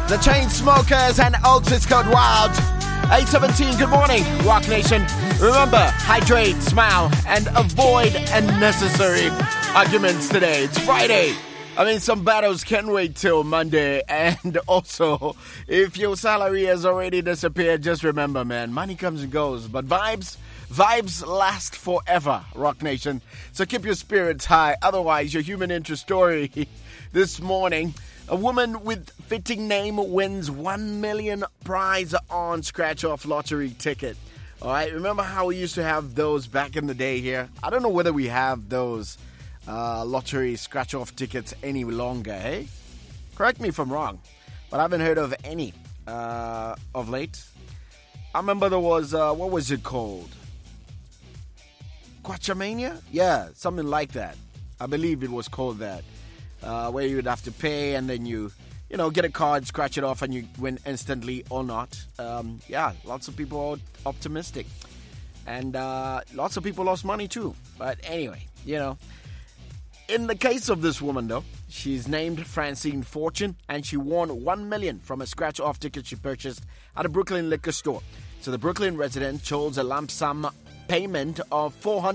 The Chainsmokers and Altis Code Wild. 8:17, good morning, Rock Nation. Remember, hydrate, smile, and avoid unnecessary arguments today. It's Friday. I mean, some battles can wait till Monday. And also, if your salary has already disappeared, just remember, man, money comes and goes. But vibes last forever, Rock Nation. So keep your spirits high. Otherwise, your human interest story this morning. A woman with fitting name wins 1 million prize on scratch-off lottery ticket. All right, remember how we used to have those back in the day here? I don't know whether we have those lottery scratch-off tickets any longer, hey? Correct me if I'm wrong, but I haven't heard of any of late. I remember there was, what was it called? Quatchamania? Yeah, something like that. I believe it was called that. Where you would have to pay and then you get a card, scratch it off and you win instantly or not. Yeah, lots of people are optimistic. And lots of people lost money too. But anyway, in the case of this woman though, she's named Francine Fortune and she won 1 million from a scratch-off ticket she purchased at a Brooklyn liquor store. So the Brooklyn resident chose a lump sum payment of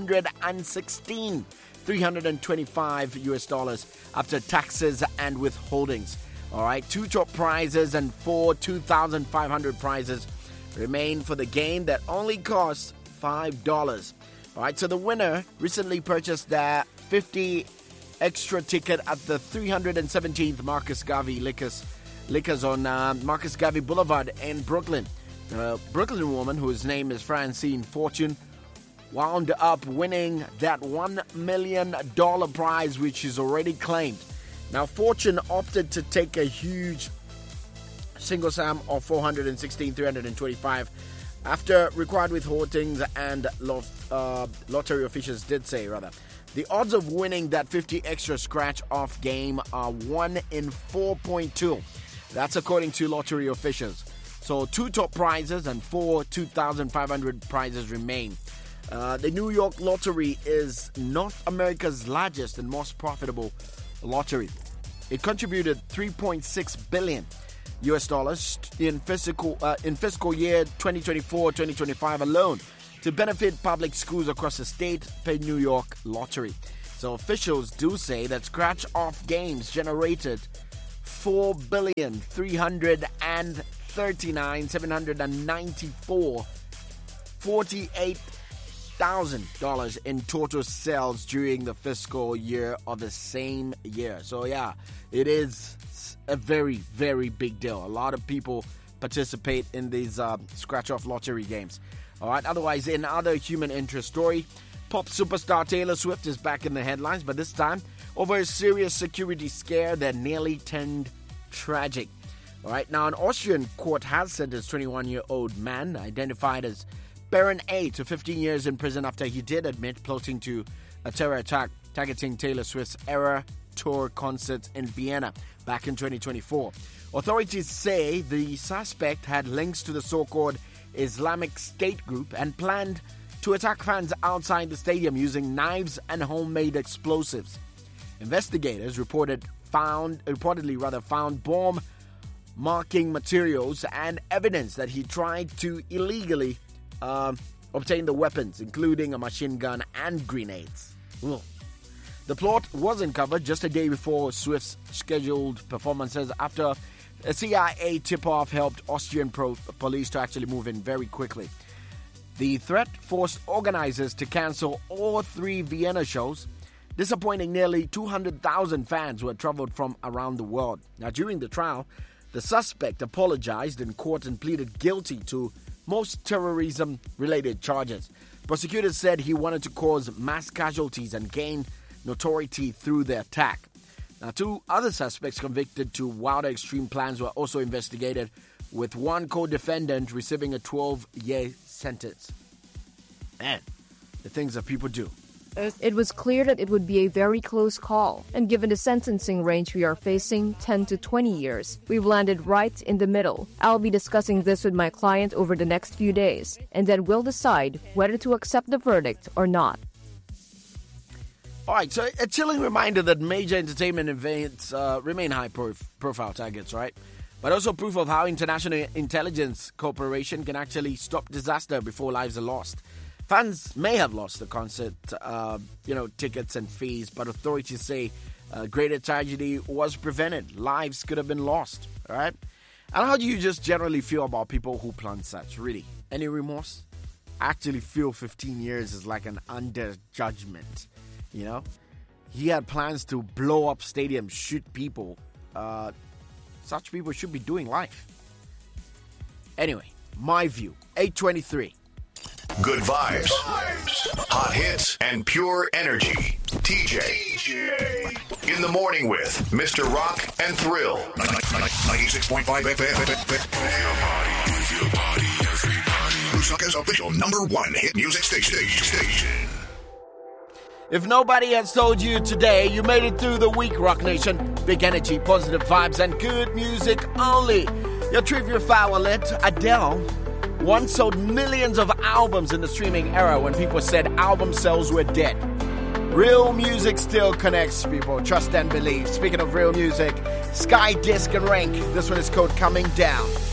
$325 after taxes and withholdings. All right, 2 top prizes and 4 $2,500 prizes remain for the game that only costs $5. All right, so the winner recently purchased their 50 extra ticket at the 317th Marcus Garvey Liquors on Marcus Garvey Boulevard in Brooklyn. The Brooklyn woman, whose name is Francine Fortune, wound up winning that $1 million prize, which she's already claimed. Now, Fortune opted to take a huge single sum of $416,325 after required withholdings and lottery officials did say, rather. The odds of winning that 50 extra scratch-off game are 1 in 4.2. That's according to lottery officials. So 2 top prizes and 4 $2,500 prizes remain. The New York Lottery is North America's largest and most profitable lottery. It contributed $3.6 billion in fiscal year 2024-2025 alone to benefit public schools across the state per New York Lottery. So officials do say that scratch-off games generated $4,339,794 $48,000 in total sales during the fiscal year of the same year. So yeah, it is a very, very big deal. A lot of people participate in these scratch-off lottery games. All right, otherwise, in other human interest story, pop superstar Taylor Swift is back in the headlines, but this time over a serious security scare that nearly turned tragic. All right, now an Austrian court has sentenced 21-year-old man identified as Baron A to 15 years in prison after he did admit plotting to a terror attack targeting Taylor Swift's Era Tour concerts in Vienna back in 2024. Authorities say the suspect had links to the so-called Islamic State group and planned to attack fans outside the stadium using knives and homemade explosives. Investigators reportedly found bomb marking materials and evidence that he tried to illegally obtain the weapons, including a machine gun and grenades. Ugh. The plot was uncovered just a day before Swift's scheduled performances after a CIA tip-off helped Austrian police to actually move in very quickly. The threat forced organizers to cancel all 3 Vienna shows, disappointing nearly 200,000 fans who had traveled from around the world. Now, during the trial, the suspect apologized in court and pleaded guilty to most terrorism-related charges. Prosecutors said he wanted to cause mass casualties and gain notoriety through the attack. Now, 2 other suspects convicted to wilder extreme plans were also investigated, with one co-defendant receiving a 12-year sentence. Man, the things that people do. It was clear that it would be a very close call, and given the sentencing range we are facing, 10 to 20 years, we've landed right in the middle. I'll be discussing this with my client over the next few days, and then we'll decide whether to accept the verdict or not. All right, so a chilling reminder that major entertainment events remain high-profile targets, right? but also proof of how International Intelligence Corporation can actually stop disaster before lives are lost. Fans may have lost the concert, tickets and fees, but authorities say greater tragedy was prevented. Lives could have been lost, all right? And how do you just generally feel about people who plan such, really? Any remorse? I actually feel 15 years is like an underjudgment, you know? He had plans to blow up stadiums, shoot people. Such people should be doing life. Anyway, my view, 8:23. Good vibes, hot hits, and pure energy. TJ. In the morning with Mr. Rock and Thrill. 96.5 FM. Move your body, everybody. Lusaka's official #1 hit music station. If nobody has told you today, you made it through the week, Rock Nation. Big energy, positive vibes, and good music only. Your trivia file alert, Adele once sold millions of albums in the streaming era when people said album sales were dead. Real music still connects people. Trust and believe. Speaking of real music, Sky Disc and Rank. This one is called Coming Down.